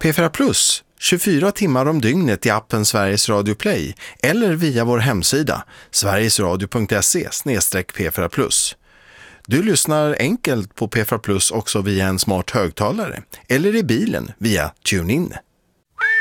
P4 Plus, 24 timmar om dygnet i appen Sveriges Radio Play eller via vår hemsida sverigesradio.se/P4 Plus. Du lyssnar enkelt på P4 Plus också via en smart högtalare eller i bilen via TuneIn.